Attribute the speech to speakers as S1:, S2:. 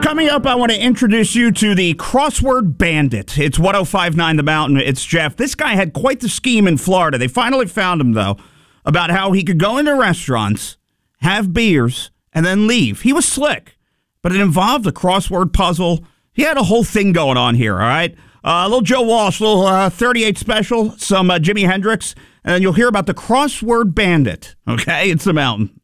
S1: Coming up, I want to introduce you to the Crossword Bandit. It's 105.9 The Mountain. It's Jeff. This guy had quite the scheme in Florida. They finally found him, though, about how he could go into restaurants, have beers, and then leave. He was slick, but it involved a crossword puzzle. He had a whole thing going on here, all right? A little Joe Walsh, little 38 special, some Jimi Hendrix, and then you'll hear about the Crossword Bandit, okay? It's The Mountain.